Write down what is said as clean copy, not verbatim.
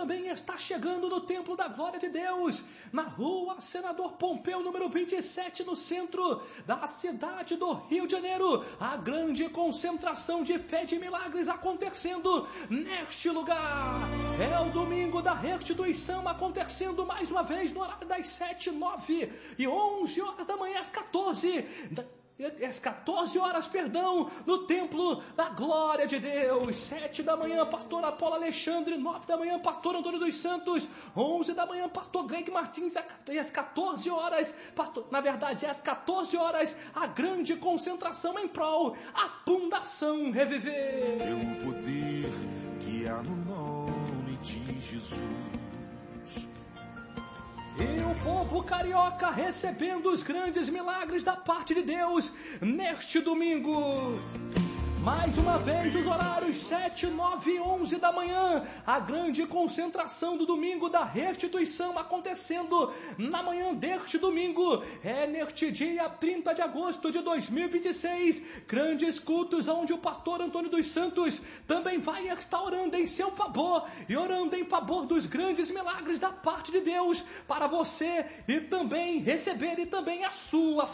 também está chegando no Templo da Glória de Deus, na Rua Senador Pompeu, número 27, no centro da cidade do Rio de Janeiro. A grande concentração de fé de milagres acontecendo neste lugar. É o domingo da restituição acontecendo mais uma vez no horário das 7, 9 e 11 horas da manhã, às 14 horas, no Templo da Glória de Deus. 7 da manhã, pastor Apolo Alexandre. 9 da manhã, pastor Antônio dos Santos. 11 da manhã, pastor Greg Martins. E às 14 horas, às 14 horas, a grande concentração em prol a Fundação Reviver. Pelo poder que há no nome de Jesus. E o povo carioca recebendo os grandes milagres da parte de Deus neste domingo. Mais uma vez os horários 7, 9 e 11 da manhã. A grande concentração do domingo da restituição acontecendo na manhã deste domingo. É neste dia 30 de agosto de 2026. Grandes cultos onde o pastor Antônio dos Santos também vai estar orando em seu favor. E orando em favor dos grandes milagres da parte de Deus para você e também receber e também a sua